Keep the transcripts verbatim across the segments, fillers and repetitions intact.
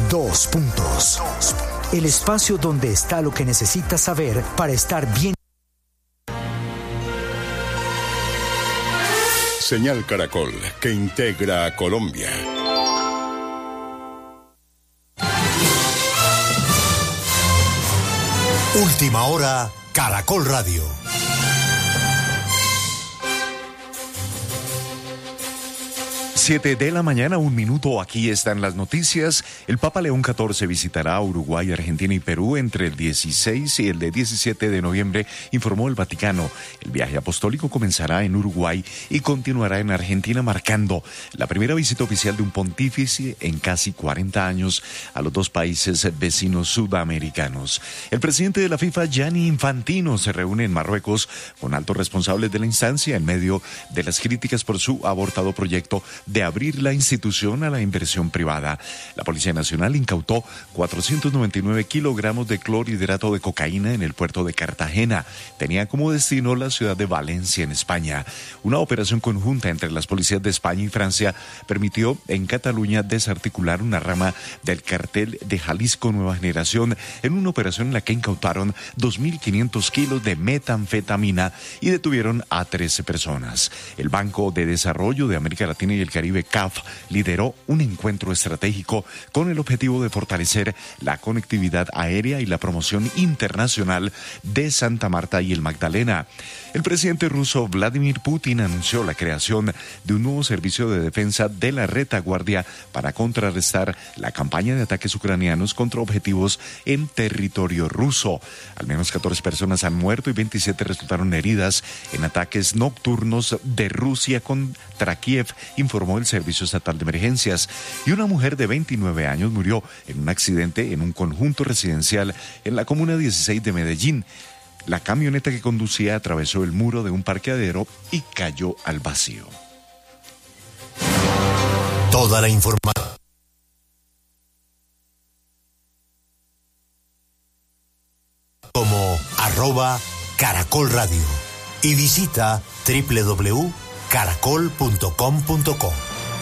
Dos puntos. El espacio donde está lo que necesitas saber para estar bien. Señal Caracol, que integra a Colombia. Última hora, Caracol Radio. Siete de la mañana, un minuto, aquí están las noticias. El Papa León catorce visitará Uruguay, Argentina y Perú entre el dieciséis y el de diecisiete de noviembre, informó el Vaticano. El viaje apostólico comenzará en Uruguay y continuará en Argentina, marcando la primera visita oficial de un pontífice en casi cuarenta años a los dos países vecinos sudamericanos. El presidente de la FIFA, Gianni Infantino, se reúne en Marruecos con altos responsables de la instancia en medio de las críticas por su abortado proyecto de abrir la institución a la inversión privada. La Policía Nacional incautó cuatrocientos noventa y nueve kilogramos de clorhidrato de cocaína en el puerto de Cartagena. Tenía como destino la ciudad de Valencia, en España. Una operación conjunta entre las policías de España y Francia permitió en Cataluña desarticular una rama del cartel de Jalisco Nueva Generación en una operación en la que incautaron dos mil quinientos kilos de metanfetamina y detuvieron a trece personas. El Banco de Desarrollo de América Latina y el Caribe, C A F, lideró un encuentro estratégico con el objetivo de fortalecer la conectividad aérea y la promoción internacional de Santa Marta y el Magdalena. El presidente ruso Vladimir Putin anunció la creación de un nuevo servicio de defensa de la retaguardia para contrarrestar la campaña de ataques ucranianos contra objetivos en territorio ruso. Al menos catorce personas han muerto y veintisiete resultaron heridas en ataques nocturnos de Rusia contra Kiev, informó el Servicio Estatal de Emergencias. Y una mujer de veintinueve años murió en un accidente en un conjunto residencial en la comuna dieciséis de Medellín. La camioneta que conducía atravesó el muro de un parqueadero y cayó al vacío. Toda la información como arroba Caracol Radio y visita doble u doble u doble u punto caracol punto com punto co.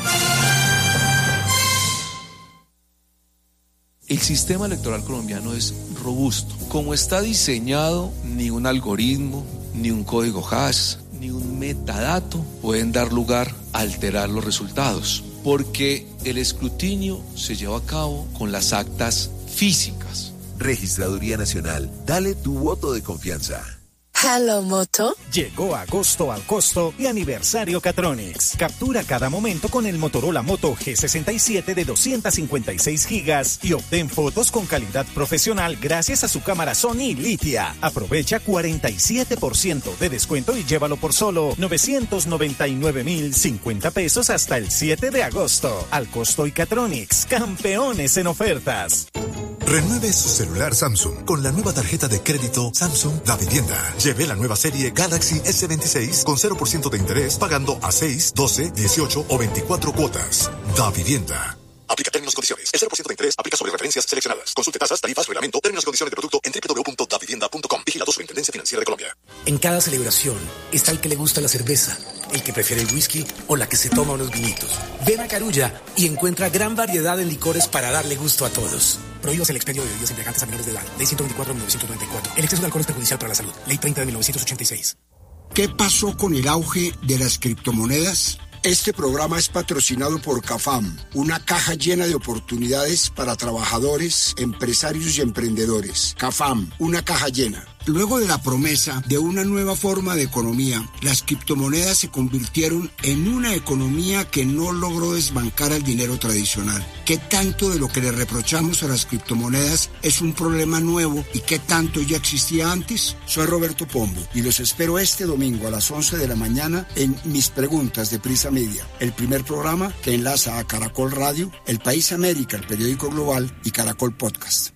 El sistema electoral colombiano es robusto. Como está diseñado, ni un algoritmo, ni un código hash, ni un metadato pueden dar lugar a alterar los resultados, porque el escrutinio se lleva a cabo con las actas físicas. Registraduría Nacional, dale tu voto de confianza. Hello, Moto. Llegó agosto al costo y aniversario Catronics. Captura cada momento con el Motorola Moto G sesenta y siete de doscientos cincuenta y seis gigas y obtén fotos con calidad profesional gracias a su cámara Sony Litia. Aprovecha cuarenta y siete por ciento de descuento y llévalo por solo novecientos noventa y nueve mil cincuenta pesos hasta el siete de agosto. Al costo y Catronics, campeones en ofertas. Renueve su celular Samsung con la nueva tarjeta de crédito Samsung Da Vivienda. Lleve la nueva serie Galaxy S veintiséis con cero por ciento de interés pagando a seis, doce, dieciocho o veinticuatro cuotas. Da Vivienda. Aplica términos y condiciones. El cero por ciento de interés aplica sobre referencias seleccionadas. Consulte tasas, tarifas, reglamento, términos y condiciones de producto en doble u doble u doble u punto da vivienda punto com. Vigilado Superintendencia Financiera de Colombia. En cada celebración está el que le gusta la cerveza, el que prefiere el whisky o la que se toma unos vinitos. Ven a Carulla y encuentra gran variedad de licores para darle gusto a todos. Prohíbas el expendio de bebidas embriagantes a menores de edad. Ley ciento veinticuatro de mil novecientos noventa y cuatro. El exceso de alcohol es perjudicial para la salud. Ley treinta de mil novecientos ochenta y seis. ¿Qué pasó con el auge de las criptomonedas? Este programa es patrocinado por CAFAM, una caja llena de oportunidades para trabajadores, empresarios y emprendedores. CAFAM, una caja llena. Luego de la promesa de una nueva forma de economía, las criptomonedas se convirtieron en una economía que no logró desbancar al dinero tradicional. ¿Qué tanto de lo que le reprochamos a las criptomonedas es un problema nuevo y qué tanto ya existía antes? Soy Roberto Pombo y los espero este domingo a las once de la mañana en Mis Preguntas de Prisa Media, el primer programa que enlaza a Caracol Radio, El País América, el periódico global, y Caracol Podcast.